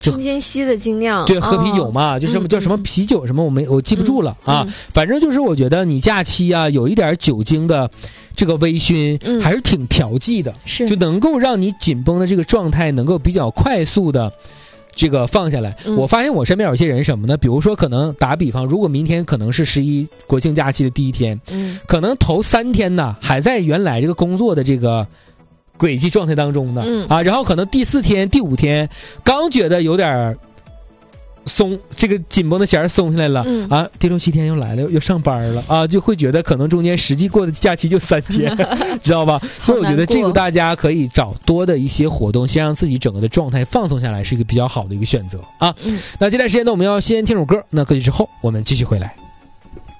镇静西的精酿， 对，喝啤酒嘛，就什么叫什么啤酒什么，我记不住了啊。反正就是我觉得你假期啊有一点酒精的这个微醺，还是挺调剂的， 是就能够让你紧绷的这个状态能够比较快速的这个放下来。我发现我身边有些人什么呢？比如说可能打比方，如果明天可能是11国庆假期的第一天，可能头3天呢还在原来这个工作的这个轨迹状态当中呢，然后可能第4天、第5天刚觉得有点松，这个紧绷的弦松下来了，第6、7天又来了，又上班了啊，就会觉得可能中间实际过的假期就3天，知道吧？所以我觉得这个大家可以找多的一些活动，先让自己整个的状态放松下来，是一个比较好的一个选择啊。那这段时间呢，我们要先听首歌，那歌曲之后我们继续回来。